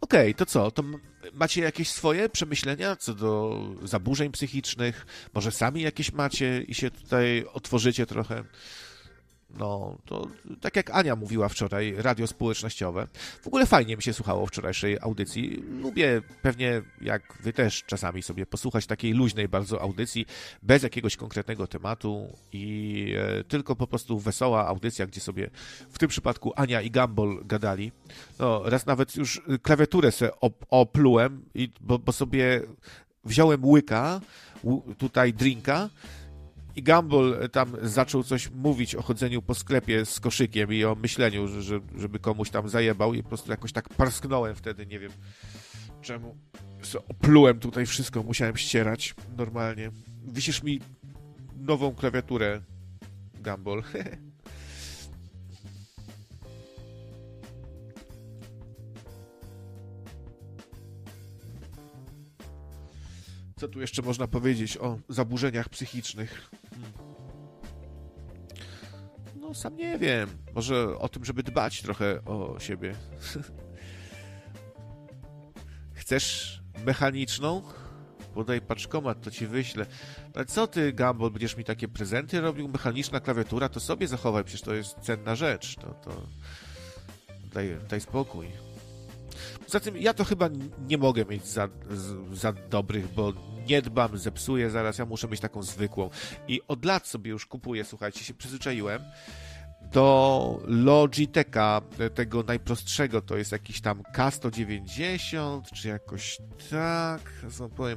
Okej, to co? To macie jakieś swoje przemyślenia co do zaburzeń psychicznych? Może sami jakieś macie i się tutaj otworzycie trochę? No, to tak jak Ania mówiła wczoraj, radio społecznościowe. W ogóle fajnie mi się słuchało wczorajszej audycji. Lubię pewnie, jak wy też czasami sobie posłuchać takiej luźnej bardzo audycji, bez jakiegoś konkretnego tematu i tylko po prostu wesoła audycja, gdzie sobie w tym przypadku Ania i Gumball gadali. No, raz nawet już klawiaturę se oplułem, bo sobie wziąłem łyka, tutaj drinka, i Gumball tam zaczął coś mówić o chodzeniu po sklepie z koszykiem i o myśleniu, żeby komuś tam zajebał i po prostu jakoś tak parsknąłem wtedy, nie wiem czemu. Oplułem tutaj wszystko, musiałem ścierać normalnie. Wisisz mi nową klawiaturę, Gumball. Co tu jeszcze można powiedzieć o zaburzeniach psychicznych? No, sam nie wiem. Może o tym, żeby dbać trochę o siebie. Chcesz mechaniczną? Podaj paczkomat, to ci wyślę. Ale co ty, Gumball, będziesz mi takie prezenty robił? Mechaniczna klawiatura? To sobie zachowaj, przecież to jest cenna rzecz. To daj spokój. Poza tym ja to chyba nie mogę mieć za dobrych, bo nie dbam, zepsuję zaraz, ja muszę mieć taką zwykłą. I od lat sobie już kupuję, słuchajcie, się przyzwyczaiłem do Logitecha, tego najprostszego, to jest jakiś tam K190, czy jakoś tak, co powiem.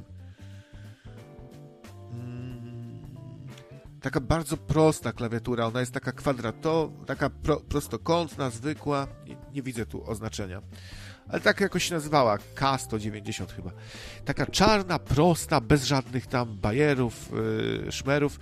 Taka bardzo prosta klawiatura, ona jest taka kwadratowa, taka prostokątna, zwykła, nie widzę tu oznaczenia. Ale tak jakoś się nazywała, K190 chyba. Taka czarna, prosta, bez żadnych tam bajerów, szmerów.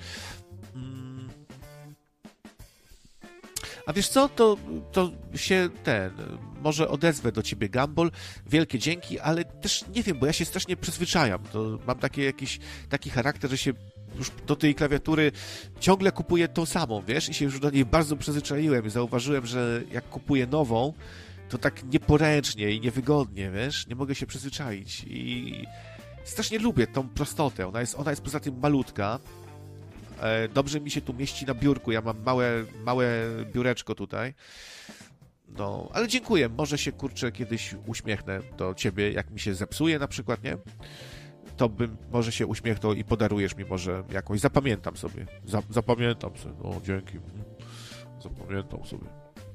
A wiesz co, to się może odezwę do ciebie, Gumball. Wielkie dzięki, ale też nie wiem, bo ja się strasznie przyzwyczajam. To mam taki charakter, że się już do tej klawiatury ciągle kupuję tą samą, wiesz, i się już do niej bardzo przyzwyczaiłem i zauważyłem, że jak kupuję nową, to tak nieporęcznie i niewygodnie, wiesz, nie mogę się przyzwyczaić i strasznie lubię tą prostotę, ona jest poza tym malutka, dobrze mi się tu mieści na biurku, ja mam małe biureczko tutaj, no, ale dziękuję, może się, kurczę, kiedyś uśmiechnę do ciebie, jak mi się zepsuje na przykład, nie? To bym może się uśmiechnął i podarujesz mi może jakąś, zapamiętam sobie, zapamiętam sobie, no dzięki, zapamiętam sobie.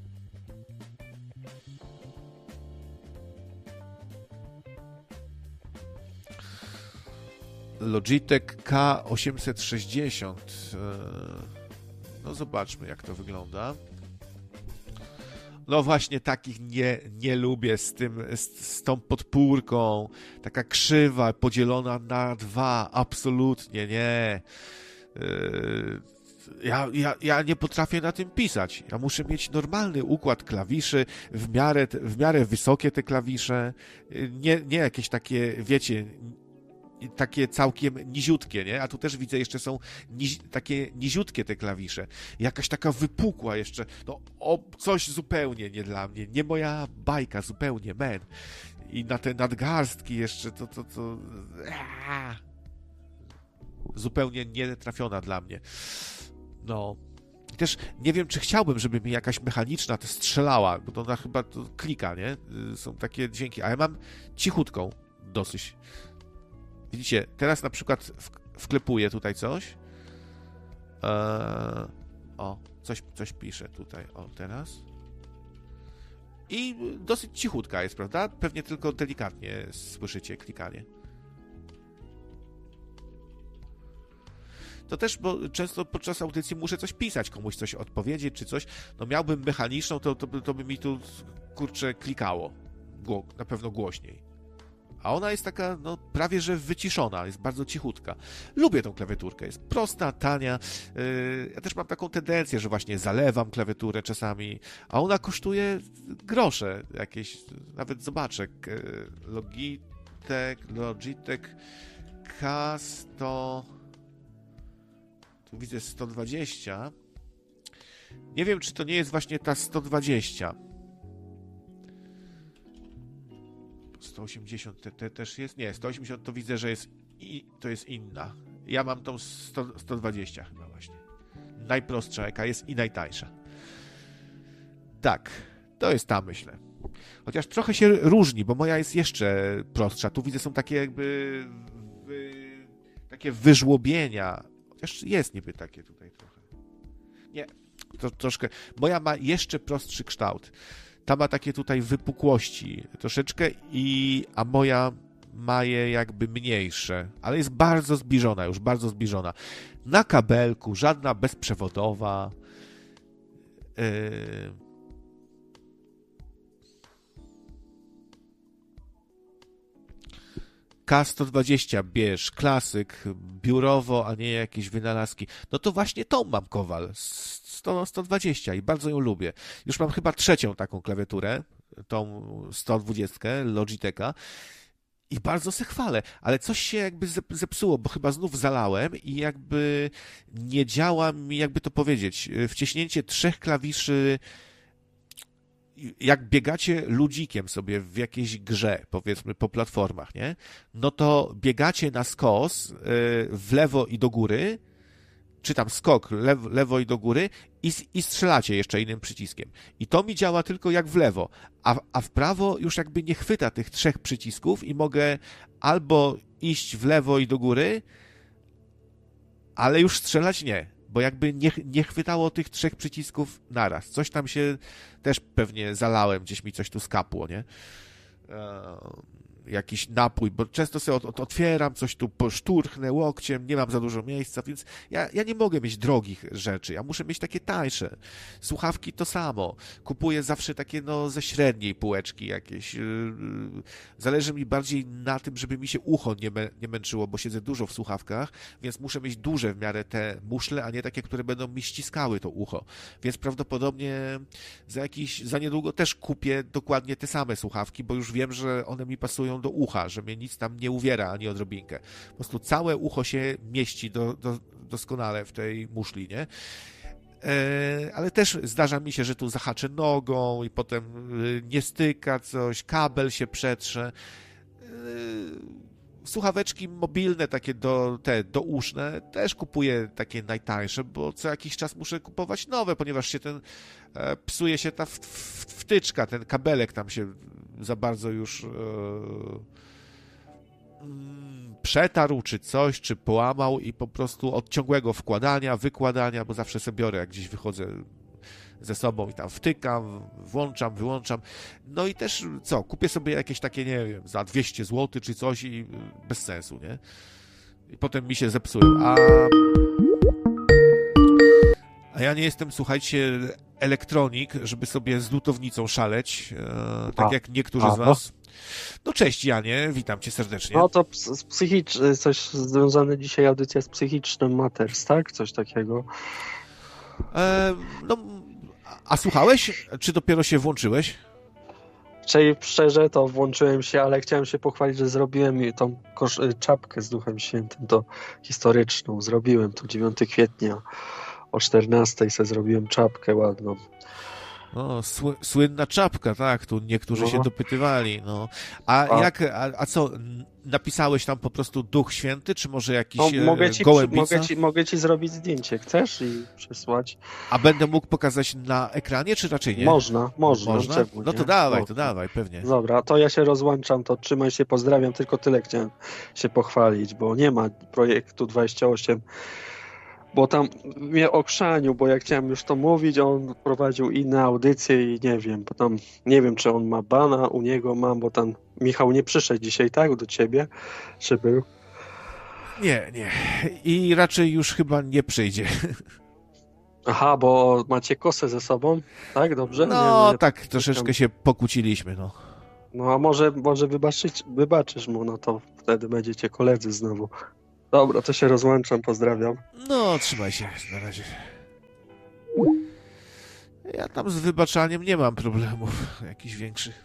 Logitech K860. No zobaczmy, jak to wygląda. No właśnie takich nie lubię z tą podpórką. Taka krzywa, podzielona na dwa. Absolutnie nie. Ja nie potrafię na tym pisać. Ja muszę mieć normalny układ klawiszy, w miarę wysokie te klawisze. Nie jakieś takie, wiecie, takie całkiem niziutkie, nie? A tu też widzę, jeszcze są takie niziutkie te klawisze. Jakaś taka wypukła jeszcze. No, coś zupełnie nie dla mnie. Nie moja bajka, zupełnie, man. I na te nadgarstki jeszcze, to... Zupełnie nietrafiona dla mnie. No. I też nie wiem, czy chciałbym, żeby mi jakaś mechaniczna to strzelała, bo to ona chyba to klika, nie? Są takie dźwięki. A ja mam cichutką dosyć. Widzicie, teraz na przykład wklepuję tutaj coś. O, coś pisze tutaj. O, teraz. I dosyć cichutka jest, prawda? Pewnie tylko delikatnie słyszycie klikanie. To też, bo często podczas audycji muszę coś pisać, komuś coś odpowiedzieć, czy coś. No miałbym mechaniczną, to by mi tu, kurczę, klikało. Na pewno głośniej. A ona jest taka, no, prawie że wyciszona, jest bardzo cichutka. Lubię tą klawiaturkę, jest prosta, tania. Ja też mam taką tendencję, że właśnie zalewam klawiaturę czasami, a ona kosztuje grosze jakieś, nawet zobaczę. Logitech K100... Tu widzę 120. Nie wiem, czy to nie jest właśnie ta 120. 180 też jest? Nie, 180 to widzę, że to jest inna. Ja mam tą 120 chyba właśnie. Najprostsza jaka jest i najtańsza. Tak, to jest ta, myślę. Chociaż trochę się różni, bo moja jest jeszcze prostsza. Tu widzę, są takie jakby takie wyżłobienia. Chociaż jest niby takie tutaj trochę. Nie, to troszkę. Moja ma jeszcze prostszy kształt. Ta ma takie tutaj wypukłości troszeczkę, a moja ma je jakby mniejsze, ale jest bardzo zbliżona, już bardzo zbliżona. Na kabelku, żadna bezprzewodowa. K120 bierz, klasyk, biurowo, a nie jakieś wynalazki. No to właśnie tą mam, Kowal, 120 i bardzo ją lubię. Już mam chyba trzecią taką klawiaturę, tą 120 Logitecha i bardzo se chwalę, ale coś się jakby zepsuło, bo chyba znów zalałem i jakby nie działa mi, jakby to powiedzieć, wciśnięcie 3 klawiszy. Jak biegacie ludzikiem sobie w jakiejś grze, powiedzmy po platformach, nie? No to biegacie na skos w lewo i do góry, czy tam skok lewo i do góry i strzelacie jeszcze innym przyciskiem. I to mi działa tylko jak w lewo, a w prawo już jakby nie chwyta tych 3 przycisków i mogę albo iść w lewo i do góry, ale już strzelać nie. Bo jakby nie chwytało tych 3 przycisków naraz. Coś tam się też pewnie zalałem, gdzieś mi coś tu skapło, nie? Jakiś napój, bo często sobie otwieram, coś tu poszturchnę łokciem, nie mam za dużo miejsca, więc ja nie mogę mieć drogich rzeczy, ja muszę mieć takie tańsze. Słuchawki to samo. Kupuję zawsze takie, no, ze średniej półeczki jakieś. Zależy mi bardziej na tym, żeby mi się ucho nie męczyło, bo siedzę dużo w słuchawkach, więc muszę mieć duże w miarę te muszle, a nie takie, które będą mi ściskały to ucho. Więc prawdopodobnie za niedługo też kupię dokładnie te same słuchawki, bo już wiem, że one mi pasują do ucha, że mnie nic tam nie uwiera ani odrobinkę. Po prostu całe ucho się mieści doskonale w tej muszli, nie? Ale też zdarza mi się, że tu zahaczę nogą i potem nie styka coś, kabel się przetrze. Słuchaweczki mobilne, takie douszne, też kupuję takie najtańsze, bo co jakiś czas muszę kupować nowe, ponieważ się psuje się ta wtyczka, ten kabelek tam się za bardzo już przetarł, czy coś, czy połamał i po prostu od ciągłego wkładania, wykładania, bo zawsze sobie biorę, jak gdzieś wychodzę ze sobą i tam wtykam, włączam, wyłączam. No i też, kupię sobie jakieś takie, nie wiem, za 200 zł czy coś i bez sensu, nie? I potem mi się zepsują. A ja nie jestem, słuchajcie, elektronik, żeby sobie z lutownicą szaleć, tak jak niektórzy z was. No cześć, Janie, witam cię serdecznie. No to coś związane dzisiaj audycja z psychicznym Matters, tak? Coś takiego. No, a słuchałeś? Czy dopiero się włączyłeś? Czyli szczerze to włączyłem się, ale chciałem się pochwalić, że zrobiłem tą czapkę z Duchem Świętym, to historyczną. Zrobiłem to 9 kwietnia o 14 sobie zrobiłem czapkę ładną. O, słynna czapka, tak, tu niektórzy się dopytywali, no. A co, napisałeś tam po prostu Duch Święty, czy może jakiś gołębica? Mogę ci zrobić zdjęcie, chcesz i przesłać? A będę mógł pokazać na ekranie, czy raczej nie? Można? Czemu no to nie? dawaj, pewnie. Dobra, to ja się rozłączam, to trzymaj się, pozdrawiam, tylko tyle chciałem się pochwalić, bo nie ma projektu 28, bo tam mnie okrzanił, bo ja chciałem już to mówić, on prowadził inne audycje i nie wiem, bo tam nie wiem, czy on ma bana, u niego mam, bo tam Michał nie przyszedł dzisiaj, tak, do ciebie, czy był? Nie. I raczej już chyba nie przyjdzie. Aha, bo macie kosę ze sobą, tak, dobrze? No, tak, troszeczkę się pokłóciliśmy, no. No, a może wybaczysz mu, no to wtedy będziecie koledzy znowu. Dobra, to się rozłączam, pozdrawiam. No, trzymaj się na razie. Ja tam z wybaczaniem nie mam problemów jakichś większych.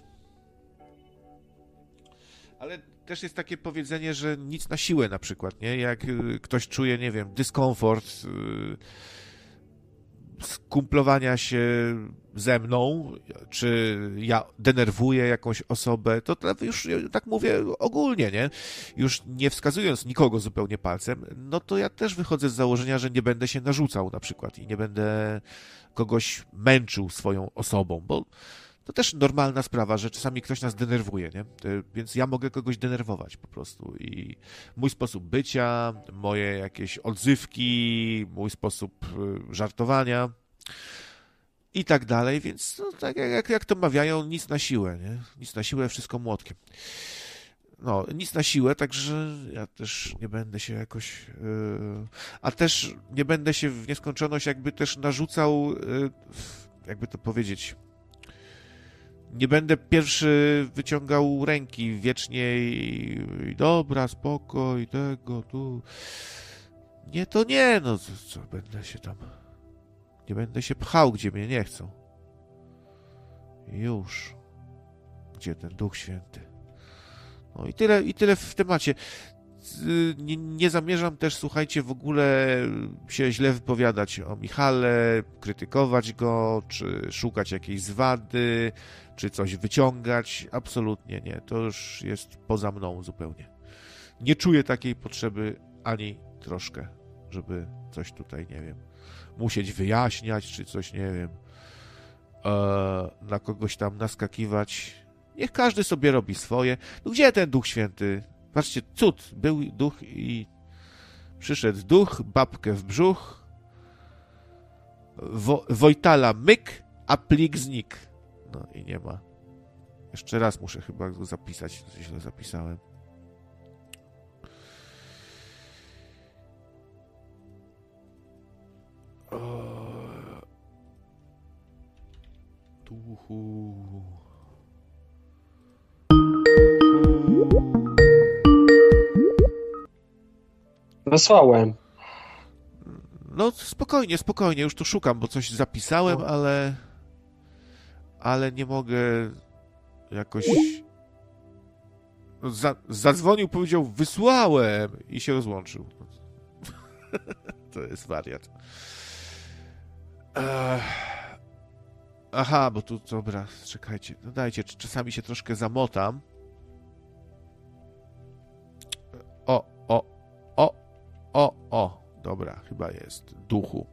Ale też jest takie powiedzenie, że nic na siłę na przykład, nie? Jak ktoś czuje, nie wiem, dyskomfort, skumplowania się ze mną, czy ja denerwuję jakąś osobę, to już tak mówię ogólnie, nie? Już nie wskazując nikogo zupełnie palcem, no to ja też wychodzę z założenia, że nie będę się narzucał na przykład i nie będę kogoś męczył swoją osobą, bo to też normalna sprawa, że czasami ktoś nas denerwuje, nie? Więc ja mogę kogoś denerwować po prostu i mój sposób bycia, moje jakieś odzywki, mój sposób żartowania i tak dalej, więc no, tak jak to mawiają, nic na siłę, nie? Nic na siłę, wszystko młotkiem. No, nic na siłę, także ja też nie będę się jakoś... a też nie będę się w nieskończoność jakby też narzucał, jakby to powiedzieć... Nie będę pierwszy wyciągał ręki wiecznie i dobra, spokój, tego, tu. Nie, to nie, no co będę się tam... Nie będę się pchał, gdzie mnie nie chcą. Już. Gdzie ten Duch Święty? No i tyle w temacie. Nie zamierzam też, słuchajcie, w ogóle się źle wypowiadać o Michale, krytykować go, czy szukać jakiejś zwady, czy coś wyciągać. Absolutnie nie. To już jest poza mną zupełnie. Nie czuję takiej potrzeby ani troszkę, żeby coś tutaj, nie wiem, musieć wyjaśniać, czy coś, nie wiem, na kogoś tam naskakiwać. Niech każdy sobie robi swoje. No gdzie ten Duch Święty? Patrzcie, cud. Był duch i przyszedł duch, babkę w brzuch, Wojtala myk, a plik znikł. No i nie ma. Jeszcze raz muszę chyba go zapisać, co źle zapisałem. Duchu. Wysłałem. No spokojnie, już tu szukam, bo coś zapisałem, ale nie mogę jakoś... No, zadzwonił, powiedział wysłałem i się rozłączył. To jest wariat. Aha, bo tu, dobra, czekajcie, no dajcie, czasami się troszkę zamotam. Dobra, chyba jest. Duchu.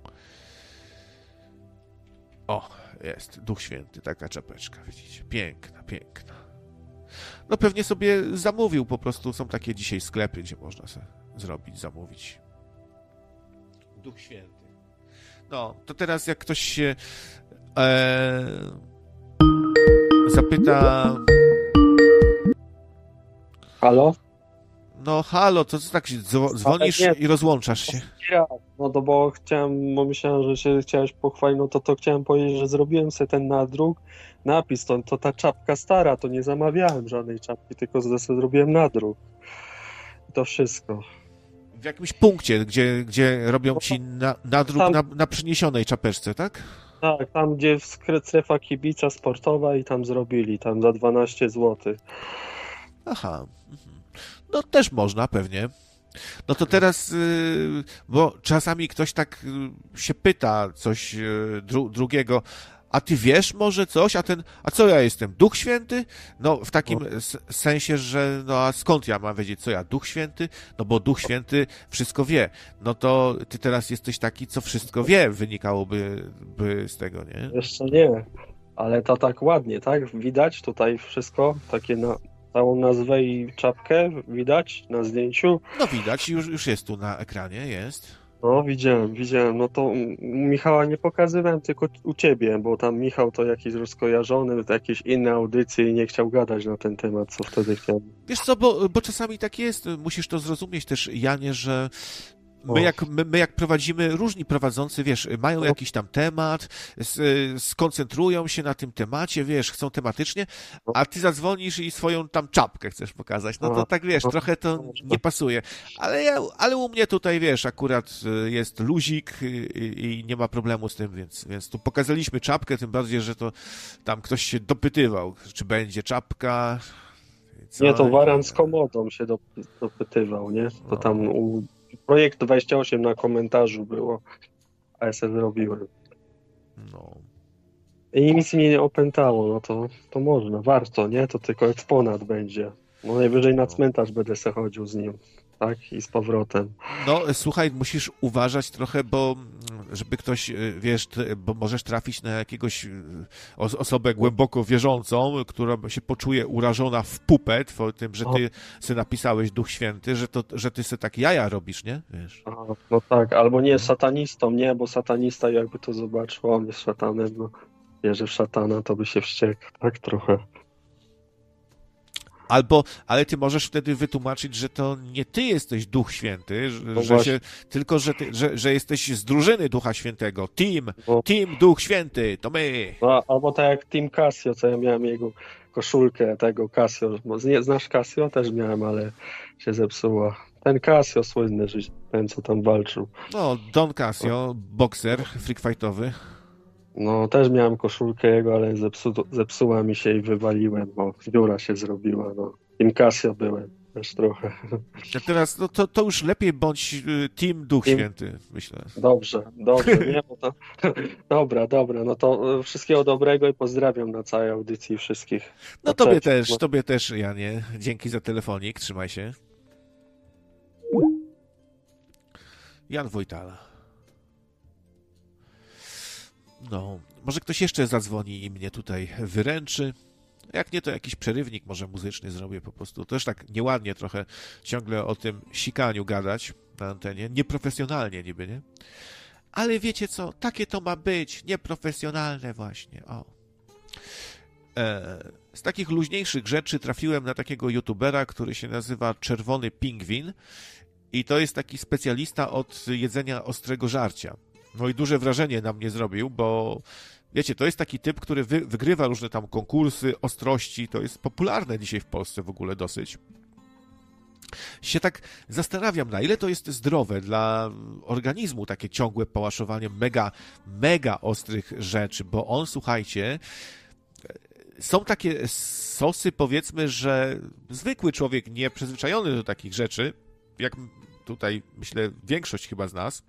O, jest. Duch Święty, taka czapeczka, widzicie. Piękna, piękna. No pewnie sobie zamówił, po prostu są takie dzisiaj sklepy, gdzie można sobie zamówić. Duch Święty. No, to teraz jak ktoś się zapyta... Halo? No halo, to co tak się dzwonisz i rozłączasz się? No to bo myślałem, że się chciałeś pochwalić, no to chciałem powiedzieć, że zrobiłem sobie ten napis, to ta czapka stara, to nie zamawiałem żadnej czapki, tylko zrobiłem nadruk. I to wszystko. W jakimś punkcie, gdzie robią ci nadruk na przyniesionej czapeczce, tak? Tak, tam gdzie strefa kibica sportowa i tam zrobili, tam za 12 zł. Aha. No też można pewnie. No to teraz, bo czasami ktoś tak się pyta coś drugiego, a ty wiesz może coś, a co ja jestem, Duch Święty? No w takim sensie, że no a skąd ja mam wiedzieć, co ja, Duch Święty? No bo Duch Święty wszystko wie. No to ty teraz jesteś taki, co wszystko wie, wynikałoby z tego, nie? Jeszcze nie, ale to tak ładnie, tak? Widać tutaj wszystko, takie całą nazwę i czapkę widać na zdjęciu? No widać, już jest tu na ekranie, jest. No widziałem, no to Michała nie pokazywałem, tylko u ciebie, bo tam Michał to jakiś rozkojarzony, to jakieś inne audycje i nie chciał gadać na ten temat, co wtedy chciałem. Wiesz co, bo czasami tak jest, musisz to zrozumieć też, Janie, że my jak prowadzimy, różni prowadzący, wiesz, mają jakiś tam temat, skoncentrują się na tym temacie, wiesz, chcą tematycznie, a ty zadzwonisz i swoją tam czapkę chcesz pokazać. No to tak, wiesz, trochę to nie pasuje. Ale u mnie tutaj, wiesz, akurat jest luzik i nie ma problemu z tym, więc tu pokazaliśmy czapkę, tym bardziej, że to tam ktoś się dopytywał, czy będzie czapka. Nie, to Waran z Komodą się dopytywał, nie? To tam Projekt 28 na komentarzu było, a ja sobie zrobiłem. No. I nic mnie nie opętało, no to można, warto, nie? To tylko eksponat będzie. No najwyżej na cmentarz będę se chodził z nim, tak? I z powrotem. No, słuchaj, musisz uważać trochę, bo żeby ktoś, wiesz, bo możesz trafić na jakiegoś osobę głęboko wierzącą, która się poczuje urażona w pupę tym, że ty se napisałeś Duch Święty, że ty se tak jaja robisz, nie? Wiesz. No tak, albo nie satanistą, nie? Bo satanista jakby to zobaczył, on jest szatanem, no wierzy w szatana, to by się wściekł, tak trochę. Ale ty możesz wtedy wytłumaczyć, że to nie ty jesteś Duch Święty, tylko że jesteś z drużyny Ducha Świętego. Team Duch Święty, to my. No, albo tak jak Team Casio, co ja miałem jego koszulkę tego Casio. Znasz Casio? Też miałem, ale się zepsuła. Ten Casio słynny, ten co tam walczył. No, Don Casio, bokser freak fightowy. No, też miałem koszulkę jego, ale zepsuła mi się i wywaliłem, bo dziura się zrobiła. No. Team Casio byłem też trochę. A teraz, no to już lepiej bądź Team Duch Święty, myślę. Dobrze, nie? Bo to... Dobra, no to wszystkiego dobrego i pozdrawiam na całej audycji wszystkich. No tobie też, Janie. Dzięki za telefonik, trzymaj się. Jan Wojtala. No, może ktoś jeszcze zadzwoni i mnie tutaj wyręczy. Jak nie, to jakiś przerywnik może muzyczny zrobię po prostu. To też tak nieładnie trochę ciągle o tym sikaniu gadać na antenie. Nieprofesjonalnie niby, nie? Ale wiecie co? Takie to ma być. Nieprofesjonalne właśnie. O. Z takich luźniejszych rzeczy trafiłem na takiego youtubera, który się nazywa Czerwony Pingwin i to jest taki specjalista od jedzenia ostrego żarcia. No i duże wrażenie na mnie zrobił, bo wiecie, to jest taki typ, który wygrywa różne tam konkursy, ostrości, to jest popularne dzisiaj w Polsce w ogóle dosyć. Się tak zastanawiam, na ile to jest zdrowe dla organizmu, takie ciągłe pałaszowanie mega ostrych rzeczy, bo on, słuchajcie, są takie sosy, powiedzmy, że zwykły człowiek nieprzyzwyczajony do takich rzeczy, jak tutaj, myślę, większość chyba z nas,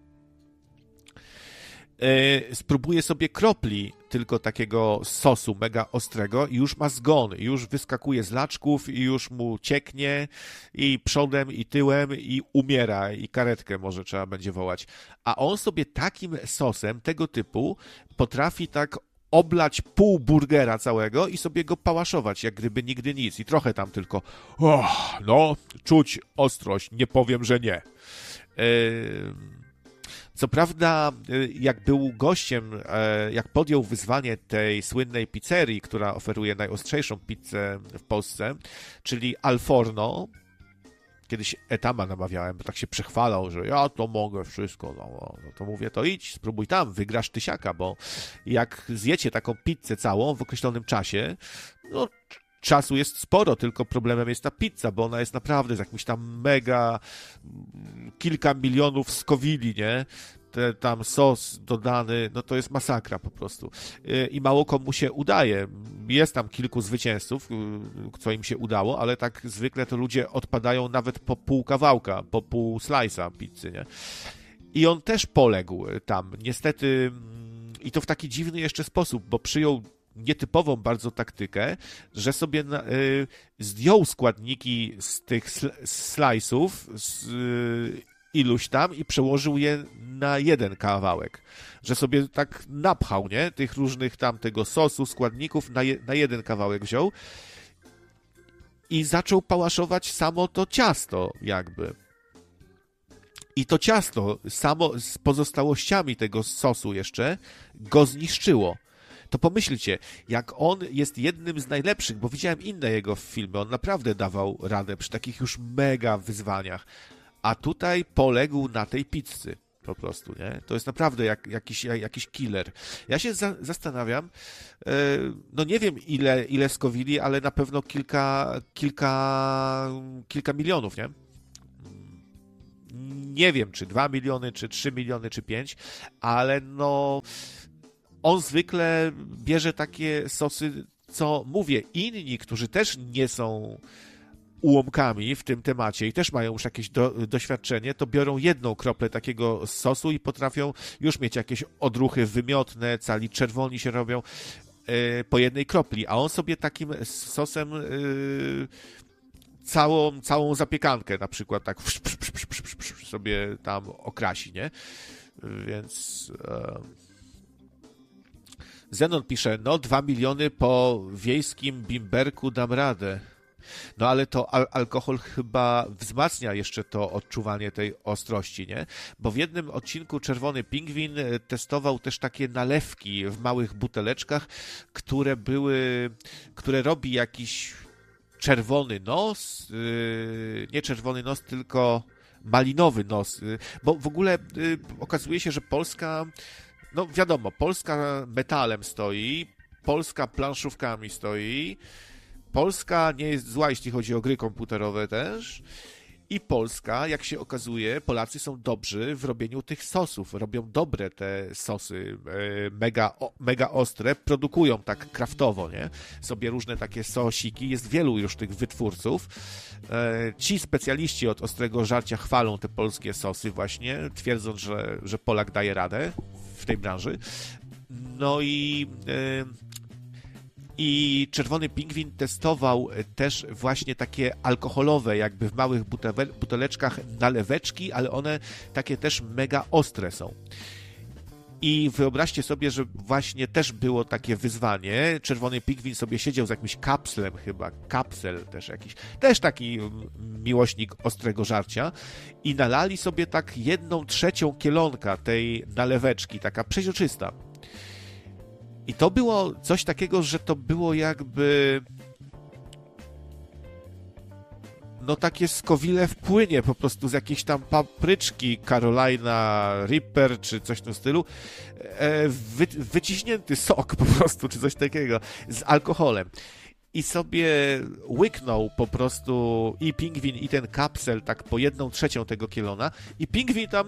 spróbuje sobie kropli tylko takiego sosu mega ostrego i już ma zgon, już wyskakuje z laczków i już mu cieknie i przodem i tyłem i umiera i karetkę może trzeba będzie wołać. A on sobie takim sosem tego typu potrafi tak oblać pół burgera całego i sobie go pałaszować, jak gdyby nigdy nic. I trochę tam tylko no, czuć ostrość, nie powiem, że nie. Co prawda, jak był gościem, jak podjął wyzwanie tej słynnej pizzerii, która oferuje najostrzejszą pizzę w Polsce, czyli Al Forno, kiedyś Etama namawiałem, bo tak się przechwalał, że ja to mogę wszystko, no to mówię, to idź, spróbuj tam, wygrasz tysiaka, bo jak zjecie taką pizzę całą w określonym czasie, no czasu jest sporo, tylko problemem jest ta pizza, bo ona jest naprawdę z jakimś tam mega kilka milionów skowili, nie? Tam sos dodany, no to jest masakra po prostu. I mało komu się udaje. Jest tam kilku zwycięzców, co im się udało, ale tak zwykle to ludzie odpadają nawet po pół kawałka, po pół slice'a pizzy, nie? I on też poległ tam. Niestety, i to w taki dziwny jeszcze sposób, bo przyjął nietypową bardzo taktykę, że sobie zdjął składniki z tych slice'ów iluś tam i przełożył je na jeden kawałek. Że sobie tak napchał, nie? Tych różnych tam tego sosu, składników na jeden kawałek wziął i zaczął pałaszować samo to ciasto jakby. I to ciasto samo z pozostałościami tego sosu jeszcze go zniszczyło. To pomyślcie, jak on jest jednym z najlepszych, bo widziałem inne jego filmy, on naprawdę dawał radę przy takich już mega wyzwaniach, a tutaj poległ na tej pizzy po prostu, nie? To jest naprawdę jakiś killer. Ja się zastanawiam, no nie wiem ile skowili, ale na pewno kilka milionów, nie? Nie wiem, czy 2 miliony, czy 3 miliony, czy 5, ale no on zwykle bierze takie sosy, co mówię, inni, którzy też nie są ułomkami w tym temacie i też mają już jakieś doświadczenie, to biorą jedną kroplę takiego sosu i potrafią już mieć jakieś odruchy wymiotne, cali czerwoni się robią po jednej kropli, a on sobie takim sosem całą zapiekankę na przykład tak sobie tam okrasi, nie? Więc Zenon pisze, no 2 miliony po wiejskim bimberku dam radę. No ale to alkohol chyba wzmacnia jeszcze to odczuwanie tej ostrości, nie? Bo w jednym odcinku Czerwony Pingwin testował też takie nalewki w małych buteleczkach, które robi jakiś czerwony nos, nie czerwony nos, tylko malinowy nos, bo w ogóle okazuje się, że Polska, no wiadomo, Polska metalem stoi, Polska planszówkami stoi, Polska nie jest zła, jeśli chodzi o gry komputerowe też. I Polska, jak się okazuje, Polacy są dobrzy w robieniu tych sosów. Robią dobre te sosy, mega ostre, produkują tak kraftowo, nie? Sobie różne takie sosiki. Jest wielu już tych wytwórców. Ci specjaliści od ostrego żarcia chwalą te polskie sosy właśnie, twierdząc, że Polak daje radę w tej branży. No i Czerwony Pingwin testował też właśnie takie alkoholowe, jakby w małych buteleczkach naleweczki, ale one takie też mega ostre są. I wyobraźcie sobie, że właśnie też było takie wyzwanie. Czerwony Pingwin sobie siedział z jakimś kapslem chyba, kapsel też jakiś, też taki miłośnik ostrego żarcia i nalali sobie tak 1/3 kielonka tej naleweczki, taka przeźroczysta. I to było coś takiego, że to było jakby no takie skowile w płynie po prostu z jakiejś tam papryczki Carolina Reaper czy coś w tym stylu, wyciśnięty sok po prostu, czy coś takiego z alkoholem. I sobie łyknął po prostu i pingwin, i ten kapsel tak po 1/3 tego kielona i pingwin tam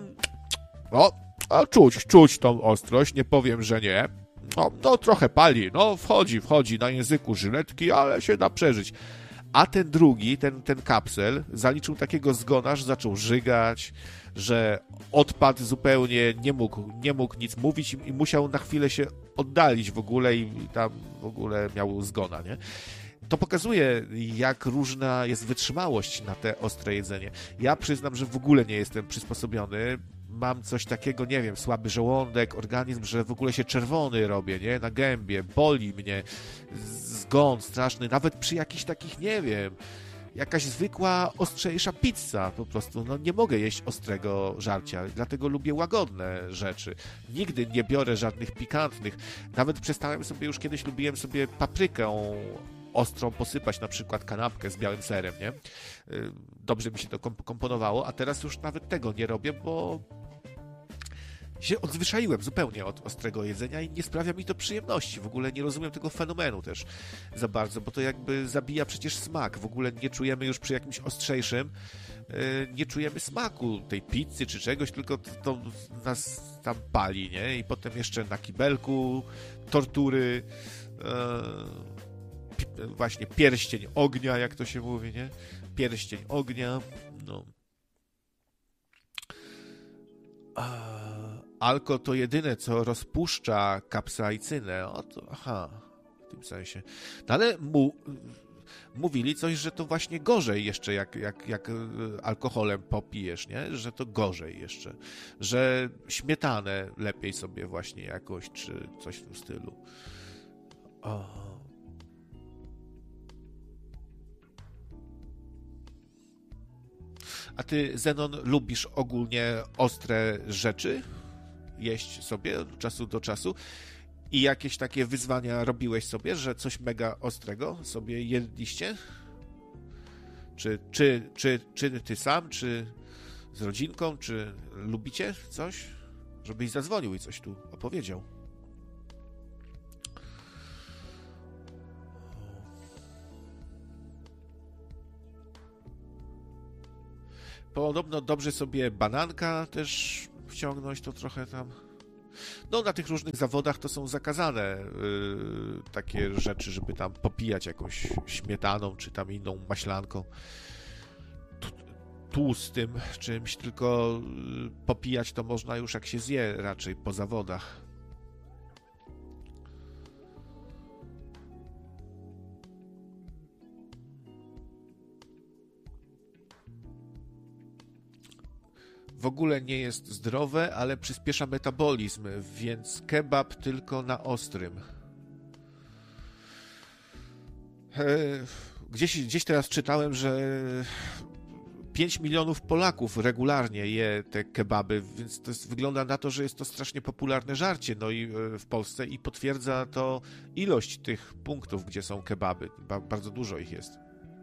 czuć tą ostrość, nie powiem, że nie. No trochę pali, no wchodzi na języku żyletki, ale się da przeżyć. A ten drugi, ten kapsel, zaliczył takiego zgona, że zaczął żygać, że odpadł zupełnie, nie mógł nic mówić i musiał na chwilę się oddalić w ogóle i tam w ogóle miał zgona, nie? To pokazuje, jak różna jest wytrzymałość na te ostre jedzenie. Ja przyznam, że w ogóle nie jestem przysposobiony. Mam coś takiego, nie wiem, słaby żołądek, organizm, że w ogóle się czerwony robię, nie? Na gębie, boli mnie, zgon straszny, nawet przy jakichś takich, nie wiem, jakaś zwykła, ostrzejsza pizza po prostu. No nie mogę jeść ostrego żarcia, dlatego lubię łagodne rzeczy. Nigdy nie biorę żadnych pikantnych. Nawet przestałem sobie, już kiedyś lubiłem sobie paprykę ostrą posypać na przykład kanapkę z białym serem, nie? Dobrze mi się to komponowało, a teraz już nawet tego nie robię, bo się odzwyczaiłem zupełnie od ostrego jedzenia i nie sprawia mi to przyjemności. W ogóle nie rozumiem tego fenomenu też za bardzo, bo to jakby zabija przecież smak. W ogóle nie czujemy już przy jakimś ostrzejszym, nie czujemy smaku tej pizzy czy czegoś, tylko to nas tam pali, nie? I potem jeszcze na kibelku tortury, właśnie pierścień ognia, jak to się mówi, nie? Pierścień ognia, no. Alko to jedyne, co rozpuszcza kapsaicynę. W tym sensie. No ale mówili coś, że to właśnie gorzej jeszcze, jak alkoholem popijesz, nie? Że to gorzej jeszcze. Że śmietanę lepiej sobie właśnie jakoś, czy coś w tym stylu. A ty, Zenon, lubisz ogólnie ostre rzeczy? Jeść sobie od czasu do czasu? I jakieś takie wyzwania robiłeś sobie, że coś mega ostrego sobie jedliście? Czy ty sam, czy z rodzinką, czy lubicie coś? Żebyś zadzwonił i coś tu opowiedział. Podobno dobrze sobie bananka też wciągnąć, to trochę tam No na tych różnych zawodach to są zakazane takie rzeczy, żeby tam popijać jakąś śmietaną, czy tam inną maślanką, tłustym czymś, tylko popijać to można już jak się zje raczej po zawodach. W ogóle nie jest zdrowe, ale przyspiesza metabolizm, więc kebab tylko na ostrym. Gdzieś teraz czytałem, że 5 milionów Polaków regularnie je te kebaby, więc wygląda na to, że jest to strasznie popularne żarcie w Polsce i potwierdza to ilość tych punktów, gdzie są kebaby. Bardzo dużo ich jest.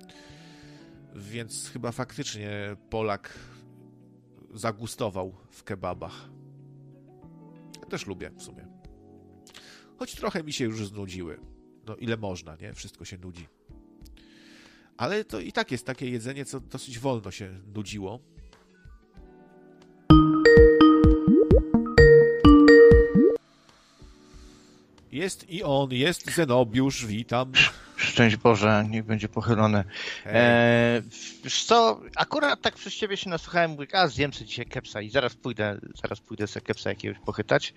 Więc chyba faktycznie Polak zagustował w kebabach. Ja też lubię w sumie. Choć trochę mi się już znudziły. No ile można, nie? Wszystko się nudzi. Ale to i tak jest takie jedzenie, co dosyć wolno się nudziło. Jest Zenobiusz, witam. Szczęść Boże, niech będzie pochylony. Wiesz co, akurat tak przez ciebie się nasłuchałem, mówię, zjem sobie dzisiaj kepsa i zaraz pójdę sobie kepsa jakiegoś pochytać.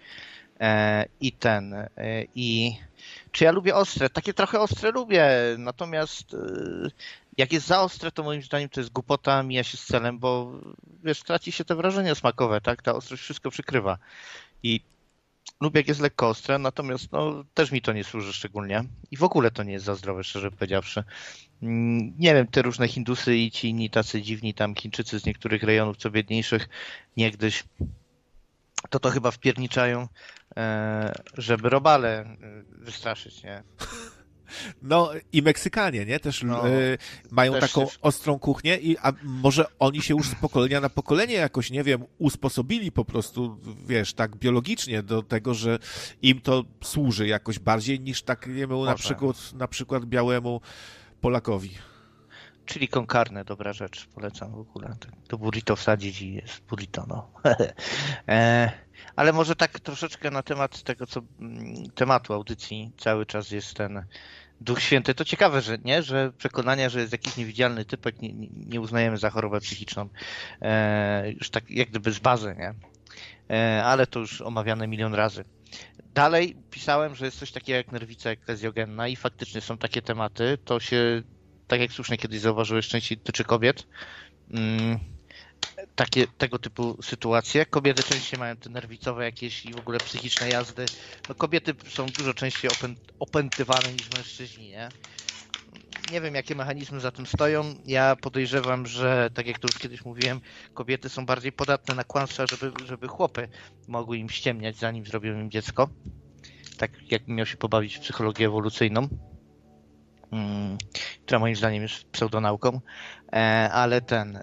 I czy ja lubię ostre? Takie trochę ostre lubię, natomiast jak jest za ostre, to moim zdaniem to jest głupota, mija się z celem, bo wiesz, traci się te wrażenie smakowe, tak? Ta ostrość wszystko przykrywa. I lubię jak jest lekko ostre, natomiast no, też mi to nie służy szczególnie. I w ogóle to nie jest za zdrowe, szczerze powiedziawszy. Nie wiem, te różne Hindusy i ci inni tacy dziwni tam Chińczycy z niektórych rejonów, co biedniejszych, niegdyś, to chyba wpierniczają, żeby robale wystraszyć, nie? No i Meksykanie, nie? Też mają też taką ostrą kuchnię, a może oni się już z pokolenia na pokolenie jakoś, nie wiem, usposobili po prostu, wiesz, tak biologicznie do tego, że im to służy jakoś bardziej niż takiemu na przykład białemu Polakowi. Czyli con carne, dobra rzecz, polecam w ogóle. Do burrito wsadzić i jest burrito, no. Ale może tak troszeczkę na temat tego, tematu audycji cały czas jest ten Duch Święty. To ciekawe, że nie, że przekonania, że jest jakiś niewidzialny typek, nie uznajemy za chorobę psychiczną. Już tak jak gdyby z bazy, nie? Ale to już omawiane milion razy. Dalej pisałem, że jest coś takiego jak nerwica eklezjogenna i faktycznie są takie tematy. To się, tak jak słusznie kiedyś zauważyłeś, częściej tyczy kobiet. Tego typu sytuacje. Kobiety częściej mają te nerwicowe jakieś i w ogóle psychiczne jazdy. No kobiety są dużo częściej opętywane niż mężczyźni, nie? Nie wiem, jakie mechanizmy za tym stoją. Ja podejrzewam, że tak jak to już kiedyś mówiłem, kobiety są bardziej podatne na kłamstwa, żeby chłopy mogły im ściemniać, zanim zrobią im dziecko. Tak jak miał się pobawić w psychologię ewolucyjną, która moim zdaniem jest pseudonauką, ale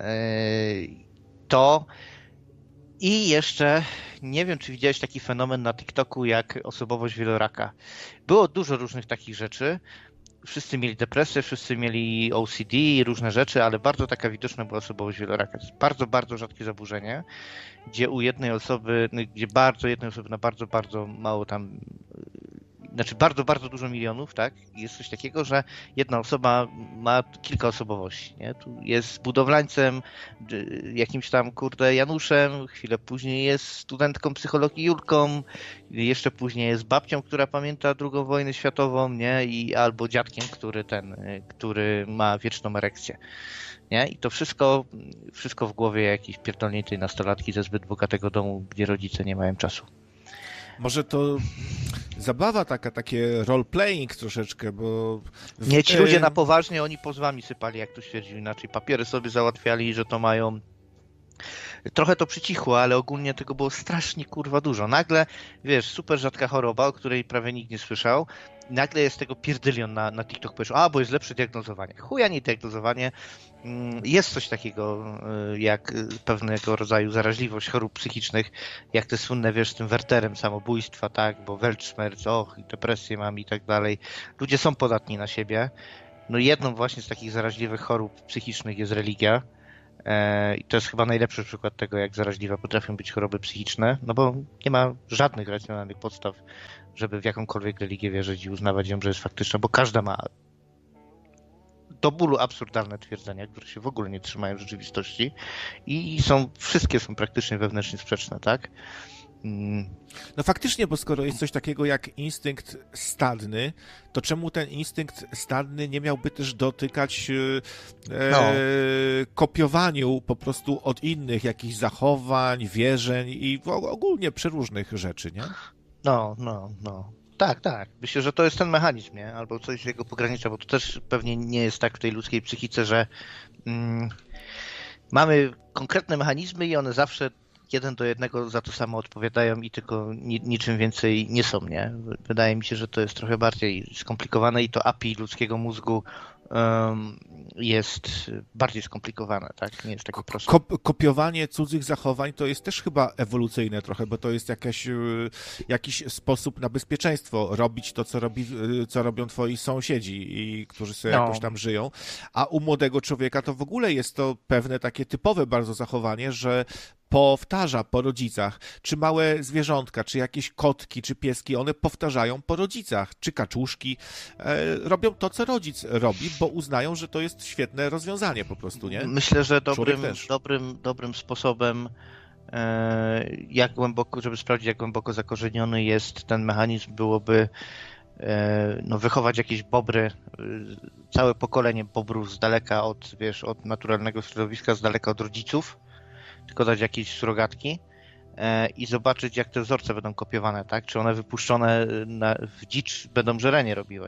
to i jeszcze nie wiem, czy widziałeś taki fenomen na TikToku jak osobowość wieloraka. Było dużo różnych takich rzeczy. Wszyscy mieli depresję, wszyscy mieli OCD i różne rzeczy, ale bardzo taka widoczna była osobowość wieloraka. To jest bardzo, bardzo rzadkie zaburzenie, gdzie jednej osoby na bardzo, bardzo mało tam, znaczy bardzo, bardzo dużo milionów, tak? Jest coś takiego, że jedna osoba ma kilka osobowości, nie? Tu jest budowlańcem, jakimś tam, Januszem, chwilę później jest studentką psychologii Julką, jeszcze później jest babcią, która pamięta II wojnę światową, nie? Albo dziadkiem, który ma wieczną erekcję, nie? I to wszystko w głowie jakiejś pierdolniętej nastolatki ze zbyt bogatego domu, gdzie rodzice nie mają czasu. Może to zabawa takie role-playing troszeczkę, bo... Nie, ci ludzie na poważnie, oni pozwami sypali, jak tu stwierdził inaczej. Papiery sobie załatwiali, że to mają... Trochę to przycichło, ale ogólnie tego było strasznie dużo. Nagle, wiesz, super rzadka choroba, o której prawie nikt nie słyszał. Nagle jest tego pierdylion na TikTok. Powiesz, bo jest lepsze diagnozowanie. Chuja nie diagnozowanie. Jest coś takiego jak pewnego rodzaju zaraźliwość chorób psychicznych, jak te słynne, wiesz, z tym Werterem samobójstwa, tak, bo Weltschmerz, i depresję mam i tak dalej. Ludzie są podatni na siebie. No jedną właśnie z takich zaraźliwych chorób psychicznych jest religia. I to jest chyba najlepszy przykład tego, jak zaraźliwe potrafią być choroby psychiczne, no bo nie ma żadnych racjonalnych podstaw, żeby w jakąkolwiek religię wierzyć i uznawać ją, że jest faktyczna, bo każda ma do bólu absurdalne twierdzenia, które się w ogóle nie trzymają rzeczywistości i wszystkie są praktycznie wewnętrznie sprzeczne, tak? No faktycznie, bo skoro jest coś takiego jak instynkt stadny, to czemu ten instynkt stadny nie miałby też dotykać kopiowaniu po prostu od innych jakichś zachowań, wierzeń i ogólnie przeróżnych rzeczy, nie? No. Tak. Myślę, że to jest ten mechanizm, nie? Albo coś z jego pogranicza, bo to też pewnie nie jest tak w tej ludzkiej psychice, że mamy konkretne mechanizmy i one zawsze 1:1 za to samo odpowiadają i tylko niczym więcej nie są, nie? Wydaje mi się, że to jest trochę bardziej skomplikowane i to API ludzkiego mózgu jest bardziej skomplikowane, tak? Nie jest takie proste. Kopiowanie cudzych zachowań to jest też chyba ewolucyjne trochę, bo to jest jakiś sposób na bezpieczeństwo, robić to, co robią twoi sąsiedzi, i którzy sobie jakoś tam żyją, a u młodego człowieka to w ogóle jest to pewne takie typowe bardzo zachowanie, że powtarza po rodzicach, czy małe zwierzątka, czy jakieś kotki, czy pieski, one powtarzają po rodzicach, czy kaczuszki, robią to, co rodzic robi, bo uznają, że to jest świetne rozwiązanie po prostu, nie? Myślę, że dobrym sposobem, jak głęboko, żeby sprawdzić, jak głęboko zakorzeniony jest ten mechanizm, byłoby wychować jakieś bobry, całe pokolenie bobrów z daleka od naturalnego środowiska, z daleka od rodziców, tylko dać jakieś surogatki i zobaczyć, jak te wzorce będą kopiowane, tak? Czy one wypuszczone w dzicz będą żerenie robiły.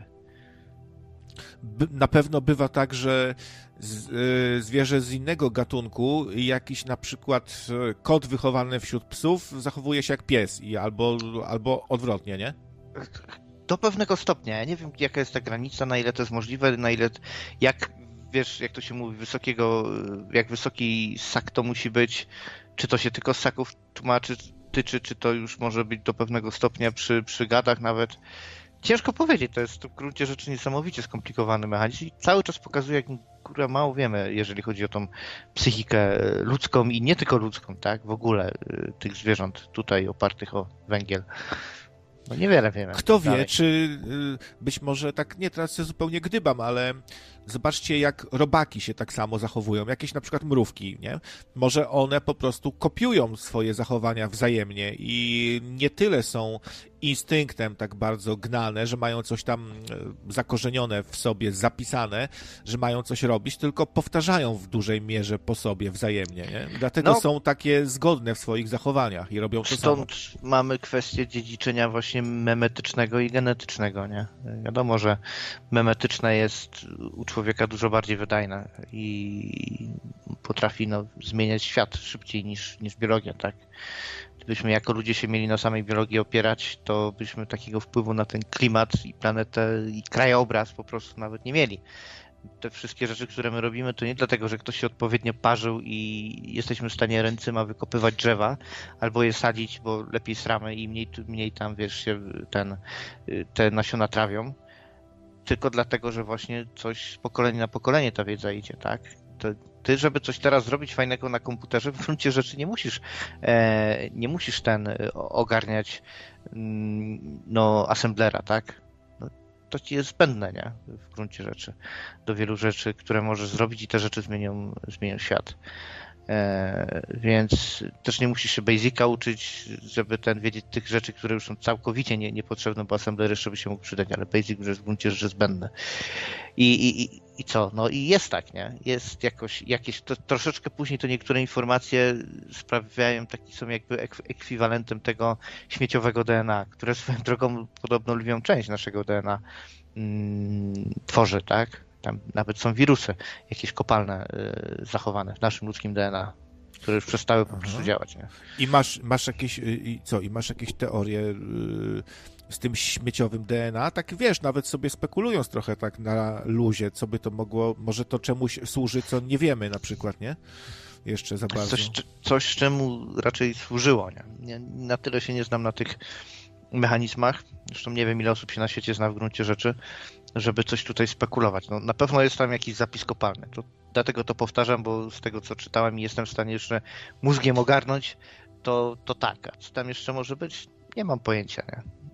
Na pewno bywa tak, że zwierzę z innego gatunku, jakiś na przykład kot wychowany wśród psów zachowuje się jak pies albo odwrotnie, nie? Do pewnego stopnia. Ja nie wiem, jaka jest ta granica, na ile to jest możliwe, na ile jak to się mówi, jak wysoki ssak to musi być, czy to się tylko z ssaków tyczy, czy to już może być do pewnego stopnia przy gadach nawet. Ciężko powiedzieć, to jest w gruncie rzeczy niesamowicie skomplikowany mechanizm i cały czas pokazuje, jak mało wiemy, jeżeli chodzi o tą psychikę ludzką i nie tylko ludzką, tak, w ogóle tych zwierząt tutaj opartych o węgiel. No niewiele wiemy. Kto wie, czy być może tak, nie, teraz się zupełnie gdybam, ale zobaczcie, jak robaki się tak samo zachowują, jakieś na przykład mrówki, nie? Może one po prostu kopiują swoje zachowania wzajemnie i nie tyle są instynktem tak bardzo gnane, że mają coś tam zakorzenione w sobie, zapisane, że mają coś robić, tylko powtarzają w dużej mierze po sobie wzajemnie, nie? Dlatego są takie zgodne w swoich zachowaniach i robią to samo. Stąd mamy kwestię dziedziczenia właśnie memetycznego i genetycznego, nie? Wiadomo, że memetyczne jest u człowieka dużo bardziej wydajne i potrafi zmieniać świat szybciej niż biologia, tak? Gdybyśmy jako ludzie się mieli na samej biologii opierać, to byśmy takiego wpływu na ten klimat i planetę i krajobraz po prostu nawet nie mieli. Te wszystkie rzeczy, które my robimy, to nie dlatego, że ktoś się odpowiednio parzył i jesteśmy w stanie ręcyma wykopywać drzewa albo je sadzić, bo lepiej sramy i mniej tam, się te nasiona trawią, tylko dlatego, że właśnie coś z pokolenia na pokolenie ta wiedza idzie, tak? Ty, żeby coś teraz zrobić fajnego na komputerze, w gruncie rzeczy nie musisz ogarniać assemblera, tak? To ci jest zbędne, nie? W gruncie rzeczy. Do wielu rzeczy, które możesz zrobić i te rzeczy zmienią świat. Więc też nie musisz się Basica uczyć, żeby wiedzieć tych rzeczy, które już są całkowicie niepotrzebne, bo assembler jeszcze by się mógł przydać, ale Basic już jest w gruncie rzeczy zbędny. I co? No i jest tak, nie? Jest jakieś troszeczkę później to niektóre informacje są jakby ekwiwalentem tego śmieciowego DNA, które swoją drogą podobno lwią część naszego DNA tworzy, tak? Tam nawet są wirusy jakieś kopalne zachowane w naszym ludzkim DNA, które już przestały po prostu działać, nie? I masz jakieś teorie z tym śmieciowym DNA? Tak wiesz, nawet sobie spekulując trochę tak na luzie, co by to mogło, może to czemuś służy, co nie wiemy na przykład, nie? Jeszcze za bardzo. Coś czemu raczej służyło, nie? Na tyle się nie znam na tych mechanizmach, zresztą nie wiem, ile osób się na świecie zna w gruncie rzeczy, żeby coś tutaj spekulować. No, na pewno jest tam jakiś zapis kopalny, to dlatego to powtarzam, bo z tego, co czytałem i jestem w stanie jeszcze mózgiem ogarnąć, to tak. A co tam jeszcze może być? Nie mam pojęcia, nie?